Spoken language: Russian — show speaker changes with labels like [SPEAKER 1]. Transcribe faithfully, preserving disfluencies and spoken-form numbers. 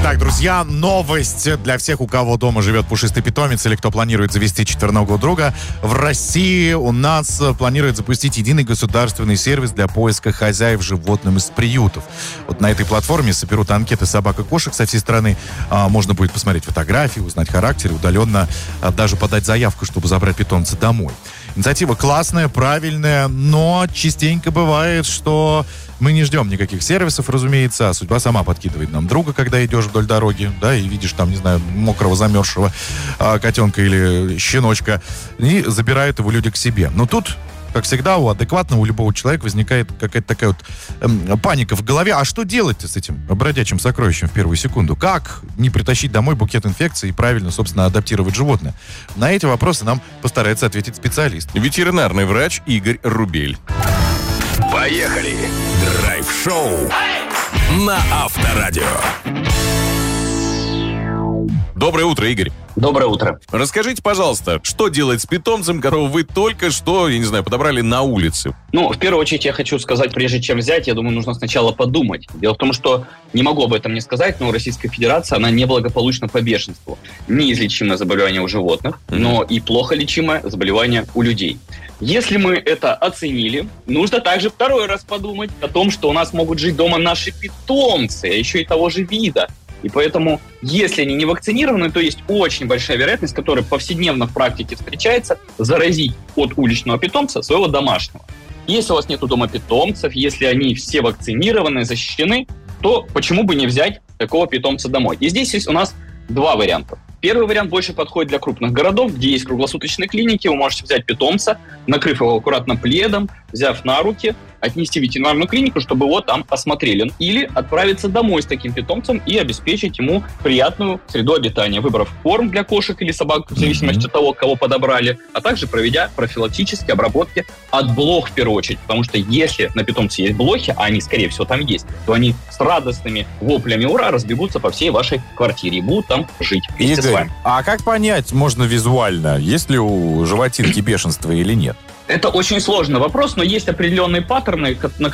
[SPEAKER 1] Итак, друзья, новость для всех, у кого дома живет пушистый питомец или кто планирует завести четвероногого друга. В России у нас планируют запустить единый государственный сервис для поиска хозяев животным из приютов. Вот на этой платформе соберут анкеты собак и кошек со всей страны. А, можно будет посмотреть фотографии, узнать характер, удаленно а, даже подать заявку, чтобы забрать питомца домой. Инициатива классная, правильная, но частенько бывает, что мы не ждем никаких сервисов, разумеется, а судьба сама подкидывает нам друга, когда идешь вдоль дороги, да, и видишь там, не знаю, мокрого, замерзшего а, котенка или щеночка, и забирают его люди к себе. Но тут, как всегда, у адекватного, у любого человека возникает какая-то такая вот эм, паника в голове. А что делать-то с этим бродячим сокровищем в первую секунду? Как не притащить домой букет инфекций и правильно, собственно, адаптировать животное? На эти вопросы нам постарается ответить специалист.
[SPEAKER 2] Ветеринарный врач Игорь Рубель.
[SPEAKER 3] Поехали! Драйв-шоу на Авторадио.
[SPEAKER 2] Доброе утро, Игорь.
[SPEAKER 4] Доброе утро.
[SPEAKER 2] Расскажите, пожалуйста, что делать с питомцем, которого вы только что, я не знаю, подобрали на улице?
[SPEAKER 4] Ну, в первую очередь, я хочу сказать, прежде чем взять, я думаю, нужно сначала подумать. Дело в том, что не могу об этом не сказать, но Российская Федерация, она неблагополучна по бешенству. Неизлечимое заболевание у животных, mm-hmm. но и плохо лечимое заболевание у людей. Если мы это оценили, нужно также второй раз подумать о том, что у нас могут жить дома наши питомцы, а еще и того же вида. И поэтому, если они не вакцинированы, то есть очень большая вероятность, которая повседневно в практике встречается, заразить от уличного питомца своего домашнего. Если у вас нету дома питомцев, если они все вакцинированы, защищены, то почему бы не взять такого питомца домой? И здесь есть у нас два варианта. Первый вариант больше подходит для крупных городов, где есть круглосуточные клиники. Вы можете взять питомца, накрыв его аккуратно пледом, взяв на руки, отнести в ветеринарную клинику, чтобы его там осмотрели. Или отправиться домой с таким питомцем и обеспечить ему приятную среду обитания, выбрав корм для кошек или собак, в зависимости mm-hmm. от того, кого подобрали, а также проведя профилактические обработки от блох в первую очередь. Потому что если на питомце есть блохи, а они, скорее всего, там есть, то они с радостными воплями «Ура!» разбегутся по всей вашей квартире и будут там жить вместе с вами.
[SPEAKER 1] А как понять можно визуально, есть ли у животинки бешенство или нет?
[SPEAKER 4] Это очень сложный вопрос, но есть определенные паттерны, на